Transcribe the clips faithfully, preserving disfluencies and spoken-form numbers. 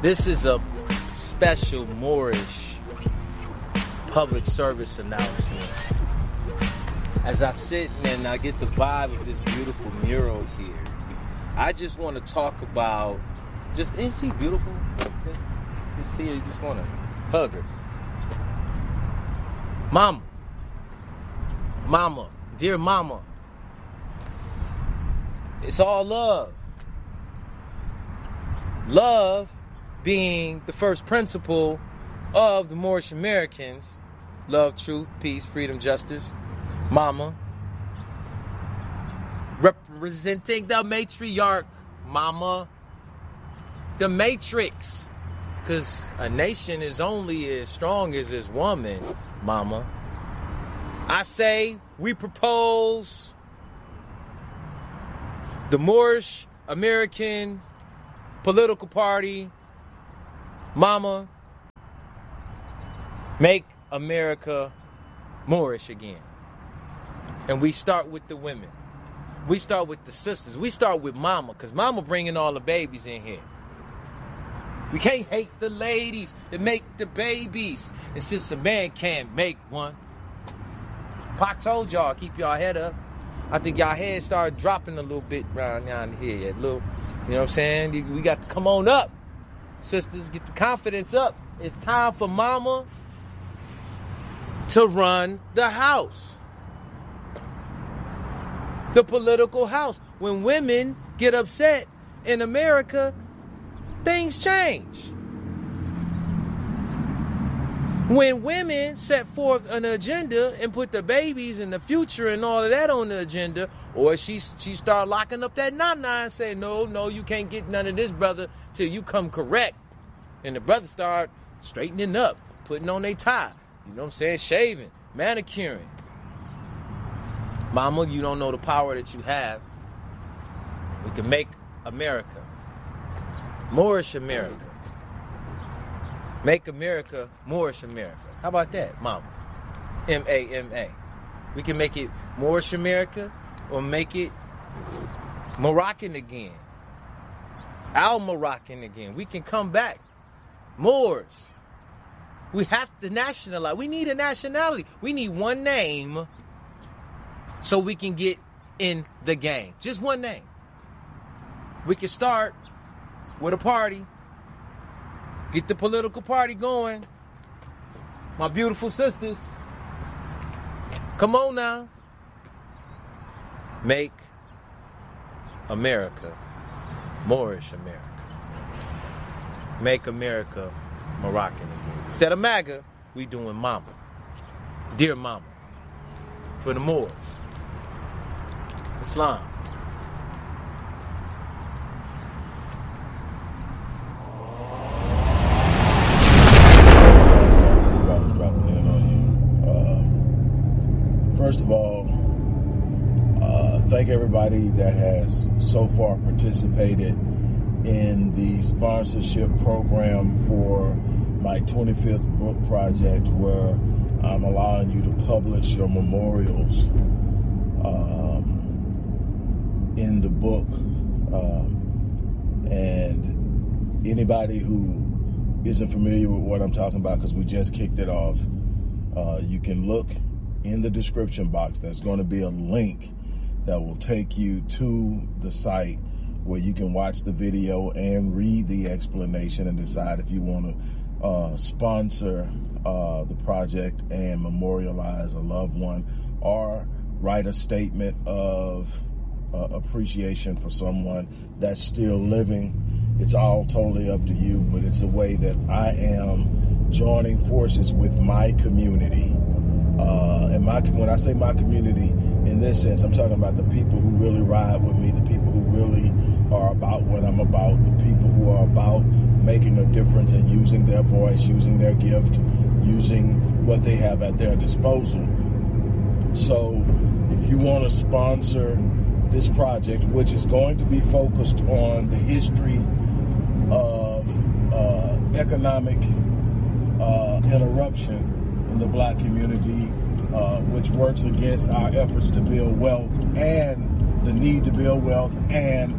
This is a special Moorish public service announcement. As I sit and I get the vibe of this beautiful mural here, I just want to talk about, just, isn't she beautiful? Just, just see her, you just want to hug her. Mama, mama, dear mama, it's all love. Love being the first principle of the Moorish Americans. Love, truth, peace, freedom, justice. Mama. Representing the matriarch. Mama. The matrix. Because a nation is only as strong as its woman. Mama. I say we propose the Moorish American political party. Mama, make America Moorish again. And we start with the women. We start with the sisters. We start with mama, because mama bringing all the babies in here. We can't hate the ladies that make the babies. And since a man can't make one, Pac told y'all, keep y'all head up. I think y'all head started dropping a little bit around down here. A little, you know what I'm saying? We got to come on up. Sisters, get the confidence up. It's time for mama to run the house. The political house. When women get upset in America, things change. When women set forth an agenda and put the babies and the future and all of that on the agenda, or she she start locking up that nana and say, no, no, you can't get none of this, brother, till you come correct. And the brother start straightening up, putting on their tie, you know what I'm saying, shaving, manicuring. Mama, you don't know the power that you have. We can make America, Moorish America. Make America Moorish America. How about that, mama? M A M A. We can make it Moorish America or make it Moroccan again. Al Moroccan again. We can come back. Moors. We have to nationalize. We need a nationality. We need one name so we can get in the game. Just one name. We can start with a party. Get the political party going. My beautiful sisters. Come on now. Make America Moorish America. Make America Moroccan again. Instead of MAGA, we doing mama. Dear mama. For the Moors. Islam. First of all, uh, thank everybody that has so far participated in the sponsorship program for my twenty-fifth book project, where I'm allowing you to publish your memorials um, in the book. Um, and anybody who isn't familiar with what I'm talking about, because we just kicked it off, uh, you can look in the description box. There's going to be a link that will take you to the site where you can watch the video and read the explanation and decide if you want to uh, sponsor uh, the project and memorialize a loved one, or write a statement of uh, appreciation for someone that's still living. It's all totally up to you, but it's a way that I am joining forces with my community. Uh, and my, when I say my community, in this sense, I'm talking about the people who really ride with me, the people who really are about what I'm about, the people who are about making a difference and using their voice, using their gift, using what they have at their disposal. So if you want to sponsor this project, which is going to be focused on the history of uh, economic uh, interruption in the black community, uh, which works against our efforts to build wealth and the need to build wealth and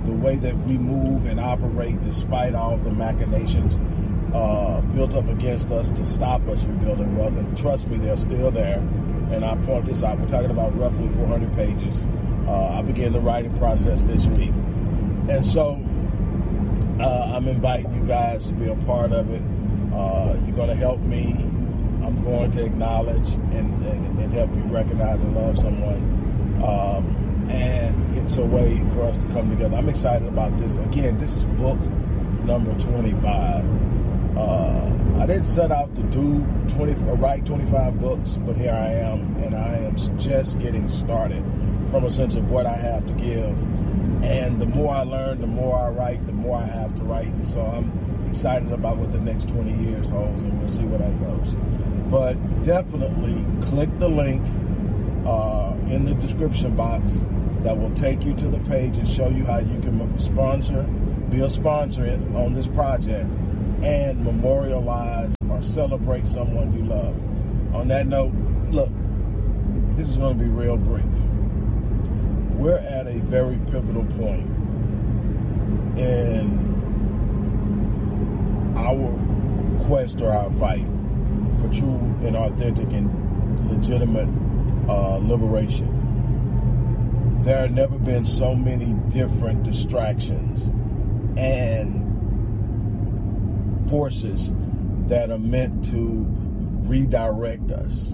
the way that we move and operate despite all of the machinations uh, built up against us to stop us from building wealth. And trust me, they're still there. And I point this out. We're talking about roughly four hundred pages. Uh, I began the writing process this week. And so uh, I'm inviting you guys to be a part of it. Uh, you're going to help me. I'm going to acknowledge and, and, and help you recognize and love someone. Um, and it's a way for us to come together. I'm excited about this. Again, this is book number twenty-five. Uh, I didn't set out to do twenty, write twenty-five books, but here I am, and I am just getting started from a sense of what I have to give. And the more I learn, the more I write, the more I have to write. And so I'm excited about what the next twenty years holds, and we'll see where that goes. But definitely click the link uh, in the description box that will take you to the page and show you how you can sponsor, be a sponsor on this project, and memorialize or celebrate someone you love. On that note, look, this is going to be real brief. We're at a very pivotal point in our quest or our fight for true and authentic and legitimate uh, liberation. There have never been so many different distractions and forces that are meant to redirect us.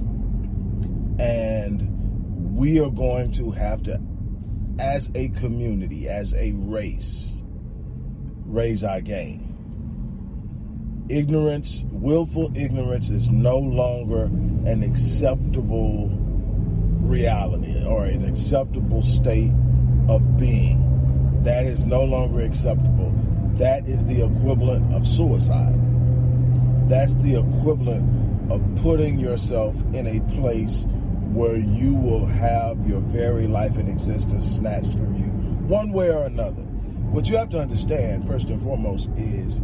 And we are going to have to, as a community, as a race, raise our game. Ignorance, willful ignorance is no longer an acceptable reality or an acceptable state of being. That is no longer acceptable. That is the equivalent of suicide. That's the equivalent of putting yourself in a place where you will have your very life and existence snatched from you, one way or another. What you have to understand, first and foremost, is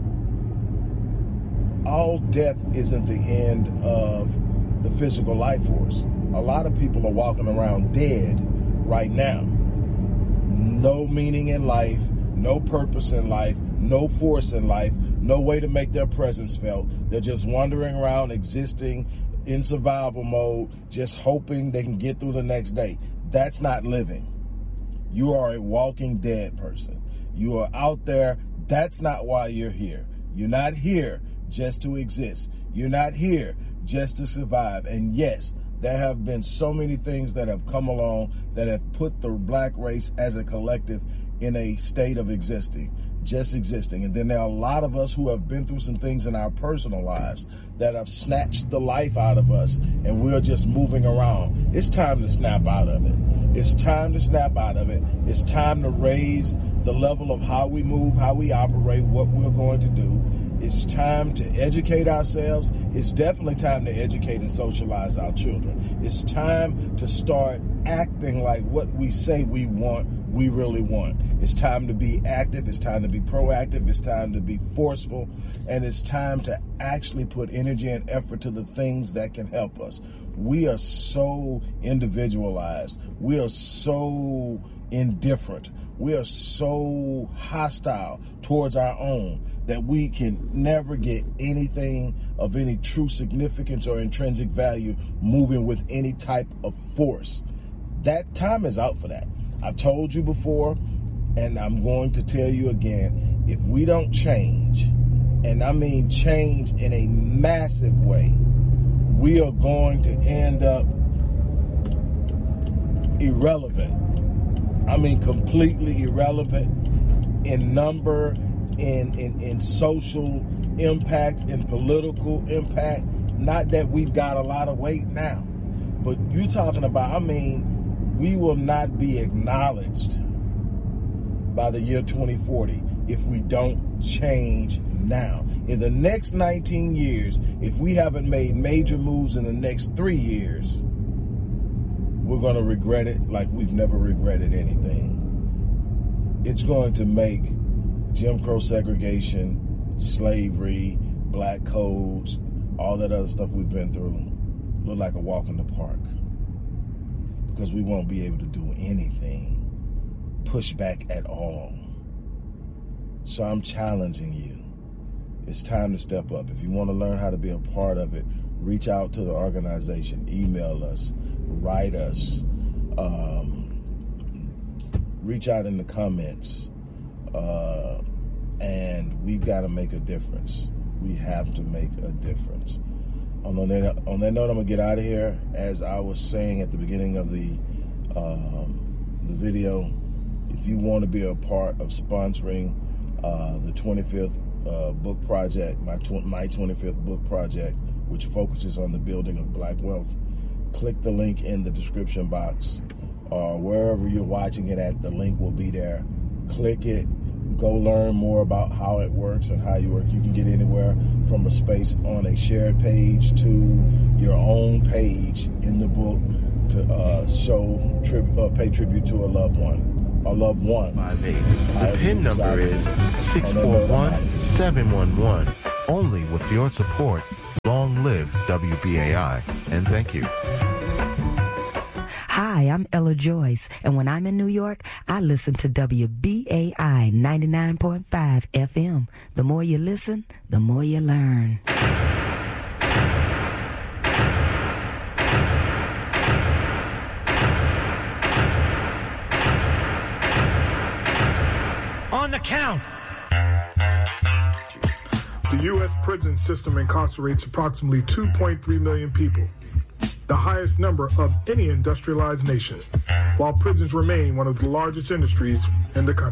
all death isn't the end of the physical life force. A lot of people are walking around dead right now. No meaning in life, no purpose in life, no force in life, no way to make their presence felt. They're just wandering around, existing in survival mode, just hoping they can get through the next day. That's not living. You are a walking dead person. You are out there. That's not why you're here. You're not here just to exist. You're not here just to survive. And yes, there have been so many things that have come along that have put the black race as a collective in a state of existing, just existing. And then there are a lot of us who have been through some things in our personal lives that have snatched the life out of us, and we're just moving around. It's time to snap out of it. It's time to snap out of it. It's time to raise the level of how we move, how we operate, what we're going to do. It's time to educate ourselves. It's definitely time to educate and socialize our children. It's time to start acting like what we say we want, we really want. It's time to be active. It's time to be proactive. It's time to be forceful. And it's time to actually put energy and effort to the things that can help us. We are so individualized. We are so indifferent. We are so hostile towards our own that we can never get anything of any true significance or intrinsic value moving with any type of force. That time is out for that. I've told you before, and I'm going to tell you again, if we don't change, and I mean change in a massive way, we are going to end up irrelevant. I mean completely irrelevant in number, in, in, in social impact, in political impact. Not that we've got a lot of weight now, but you're talking about, I mean, we will not be acknowledged by the year twenty forty if we don't change now. In the next nineteen years, if we haven't made major moves in the next three years, we're going to regret it like we've never regretted anything. It's going to make Jim Crow segregation, slavery, black codes, all that other stuff we've been through look like a walk in the park. Because we won't be able to do anything, push back at all. So I'm challenging you. It's time to step up. If you want to learn how to be a part of it, reach out to the organization, email us, write us, um, reach out in the comments, uh, and we've got to make a difference. We have to make a difference. On that, on that note, I'm going to get out of here. As I was saying at the beginning of the, um, the video, if you want to be a part of sponsoring uh, the twenty-fifth uh, book project, my, tw- my twenty-fifth book project, which focuses on the building of black wealth, click the link in the description box, or wherever you're watching it at, the link will be there. Click it. Go learn more about how it works and how you work. You can get anywhere from a space on a shared page to your own page in the book to uh, show, tri- uh, pay tribute to a loved one, a loved one. The PIN number is six four one, seven one one. Only with your support. Long live W B A I, and thank you. Hi, I'm Ella Joyce, and when I'm in New York, I listen to W B A I ninety-nine point five F M. The more you listen, the more you learn. On the count. The U S prison system incarcerates approximately two point three million people, the highest number of any industrialized nation, while prisons remain one of the largest industries in the country.